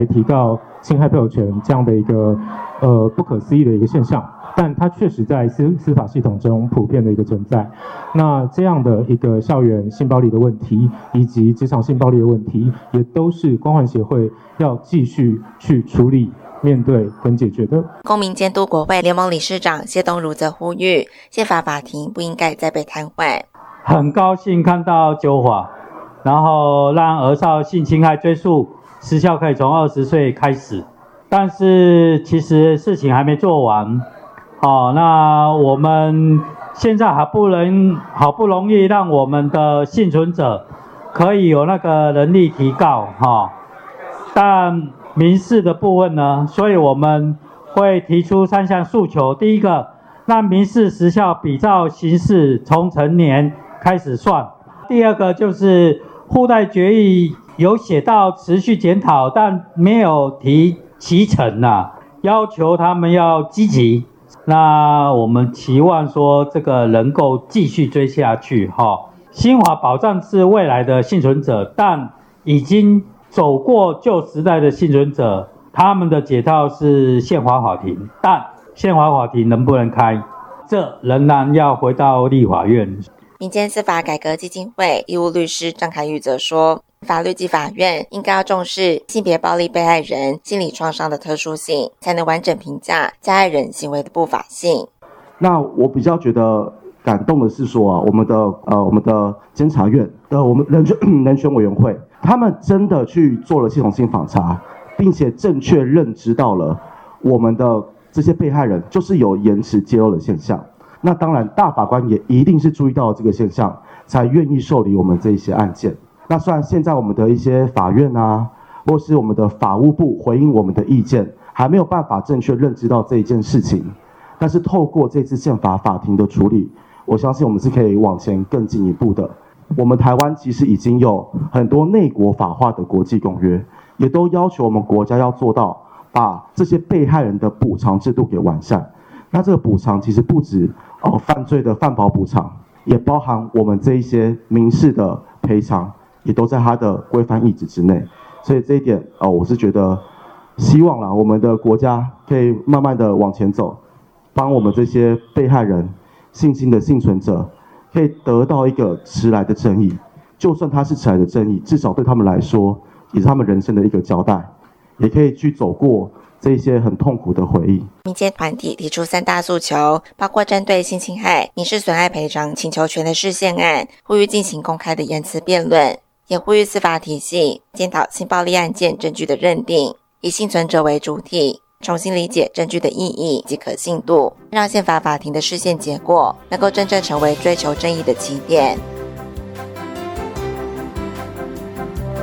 提告侵害配偶权这样的一个不可思议的一个现象，但它确实在司法系统中普遍的一个存在。那这样的一个校园性暴力的问题，以及职场性暴力的问题，也都是光环协会要继续去处理、面对跟解决的。 公民监督国会联盟理事长谢东如则呼吁，宪法法庭不应该再被瘫痪。 很高兴看到修法，然后让儿少性侵害追诉时效可以从20岁开始，但是其实事情还没做完。那我们现在好不容易让我们的幸存者可以有那个能力提告，但民事的部分呢，所以我们会提出3项诉求。第一个，让民事时效比照刑事从成年开始算。第二个就是户代决议有写到持续检讨，但没有提期程要求他们要积极。那我们期望说这个能够继续追下去。新法保障是未来的幸存者，但已经走过旧时代的幸存者，他们的解套是宪法法庭，但宪法法庭能不能开，这仍然要回到立法院。 民间司法改革基金会义务律师张凯宇则说，法律及法院应该要重视性别暴力被害人心理创伤的特殊性，才能完整评价加害人行为的不法性。 那我比较觉得感动的是说我们的监察院我们人权委员会，他们真的去做了系统性访查，并且正确认知到了我们的这些被害人就是有延迟揭露的现象。那当然大法官也一定是注意到了这个现象，才愿意受理我们这一些案件。那虽然现在我们的一些法院或是我们的法务部回应我们的意见，还没有办法正确认知到这一件事情，但是透过这次宪法法庭的处理，我相信我们是可以往前更进一步的。我们台湾其实已经有很多内国法化的国际公约，也都要求我们国家要做到把这些被害人的补偿制度给完善。那这个补偿其实不止犯罪的犯保补偿，也包含我们这一些民事的赔偿，也都在它的规范意旨之内。所以这一点我是觉得希望我们的国家可以慢慢的往前走，帮我们这些被害人性侵的幸存者可以得到一个迟来的正义。就算它是迟来的正义，至少对他们来说也是他们人生的一个交代，也可以去走过这些很痛苦的回忆。 民间团体提出3大诉求，包括针对性侵害、民事损害赔偿请求权的释宪案，呼吁进行公开的言辞辩论，也呼吁司法体系检讨性暴力案件证据的认定，以幸存者为主体，重新理解证据的意义及可信度，让宪法法庭的释宪结果能够真正成为追求正义的起点。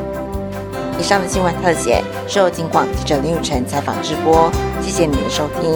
以上的新闻特写是由警广记者林宇辰采访直播，谢谢您的收听。